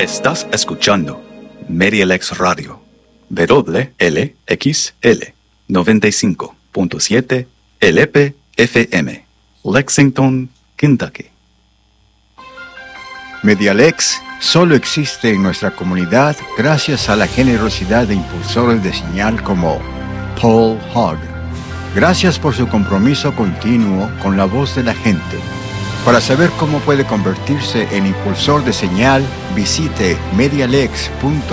Estás escuchando MediaLex Radio, WLXL 95.7 LP FM, Lexington, Kentucky. MediaLex solo existe en nuestra comunidad gracias a la generosidad de impulsores de señal como Paul Hogg. Gracias por su compromiso continuo con la voz de la gente. Para saber cómo puede convertirse en impulsor de señal, visite medialex.org.